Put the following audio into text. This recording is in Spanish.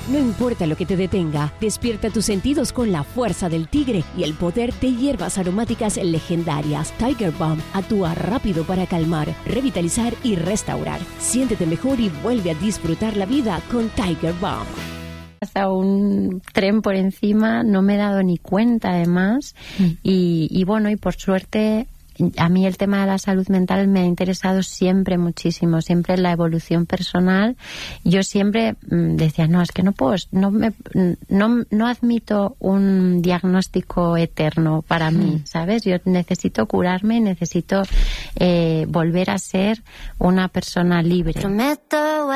No importa lo que te detenga, despierta tus sentidos con la fuerza del tigre y el poder de hierbas aromáticas legendarias. Tiger Balm actúa rápido para calmar, revitalizar y restaurar. Siéntete mejor y vuelve a disfrutar la vida con Tiger Balm. Hasta un tren por encima, no me he dado ni cuenta además. Y bueno, y por suerte a mí el tema de la salud mental me ha interesado siempre muchísimo, siempre la evolución personal. Yo siempre decía, no, es que no puedo, no admito un diagnóstico eterno para mí, ¿sabes? Yo necesito curarme, necesito volver a ser una persona libre.